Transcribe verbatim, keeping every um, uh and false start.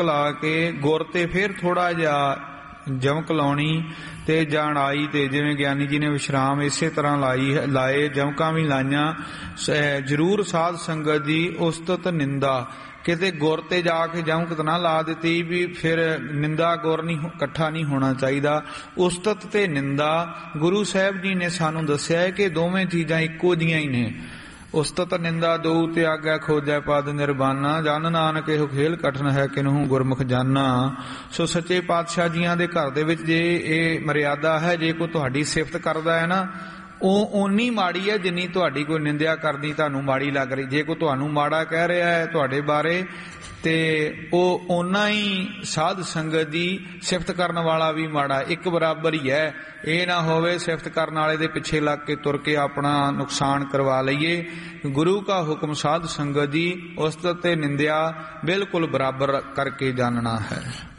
ਲਾ ਕੇ ਗੁਰ ਤੇ ਫਿਰ ਥੋੜਾ ਜਿਹਾ ਜਮਕ ਲਾਉਣੀ ਤੇ ਜਾਣਾਈ ਤੇ ਜਿਵੇਂ ਗਿਆਨੀ ਜੀ ਨੇ ਵਿਸ਼ਰਾਮ ਇਸੇ ਤਰ੍ਹਾਂ ਲਾਈ ਲਾਏ, ਜਮਕਾਂ ਵੀ ਲਾਈਆਂ। ਜ਼ਰੂਰ ਸਾਧ ਸੰਗਤ ਦੀ ਉਸਤਤ ਨਿੰਦਾ, ਕਿਤੇ ਗੁਰ ਤੇ ਜਾ ਕੇ ਜਮਕਤ ਨਾ ਲਾ ਦਿੱਤੀ ਵੀ ਫਿਰ ਨਿੰਦਾ ਗੁਰ ਨਹੀਂ ਇਕੱਠਾ ਨਹੀਂ ਹੋਣਾ ਚਾਹੀਦਾ। ਉਸਤਤ ਤੇ ਨਿੰਦਾ ਗੁਰੂ ਸਾਹਿਬ ਜੀ ਨੇ ਸਾਨੂੰ ਦੱਸਿਆ ਹੈ ਕਿ ਦੋਵੇਂ ਚੀਜ਼ਾਂ ਇੱਕੋ ਜਿਹੀਆਂ ਹੀ ਨੇ। ਉਸਤਤ ਨਿੰਦਾ ਦੋ ਤਿਆਗੈ ਖੋਜੈ ਪਦ ਨਿਰਬਾਨਾ, ਜਨ ਨਾਨਕ ਇਹੋ ਖੇਲ ਕਠਨ ਹੈ ਕਿਨਹੂ ਗੁਰਮੁਖ ਜਾਨਾ। ਸੋ ਸੱਚੇ ਪਾਤਸ਼ਾਹ ਜੀਆਂ ਦੇ ਘਰ ਦੇ ਵਿੱਚ ਜੇ ਇਹ ਮਰਿਆਦਾ ਹੈ, ਜੇ ਕੋਈ ਤੁਹਾਡੀ ਸਿਫਤ ਕਰਦਾ ਹੈ ਨਾ ਉਹ ਓਨੀ ਮਾੜੀ ਹੈ ਜਿੰਨੀ ਤੁਹਾਡੀ ਕੋਈ ਨਿੰਦਿਆ ਕਰਨੀ ਤੁਹਾਨੂੰ ਮਾੜੀ ਲੱਗ ਰਹੀ। ਜੇ ਕੋਈ ਤੁਹਾਨੂੰ ਮਾੜਾ ਕਹਿ ਰਿਹਾ ਹੈ ਤੁਹਾਡੇ ਬਾਰੇ ਤੇ ਉਹ ਓਨਾ ਹੀ ਸਾਧ ਸੰਗਤ ਦੀ ਸਿਫਤ ਕਰਨ ਵਾਲਾ ਵੀ ਮਾੜਾ, ਇੱਕ ਬਰਾਬਰ ਹੀ ਹੈ। ਇਹ ਨਾ ਹੋਵੇ ਸਿਫਤ ਕਰਨ ਵਾਲੇ ਦੇ ਪਿੱਛੇ ਲੱਗ ਕੇ ਤੁਰ ਕੇ ਆਪਣਾ ਨੁਕਸਾਨ ਕਰਵਾ ਲਈਏ। ਗੁਰੂ ਕਾ ਹੁਕਮ ਸਾਧ ਸੰਗਤ ਦੀ ਉਸਤਤ ਤੇ ਨਿੰਦਿਆ ਬਿਲਕੁਲ ਬਰਾਬਰ ਕਰਕੇ ਜਾਣਨਾ ਹੈ।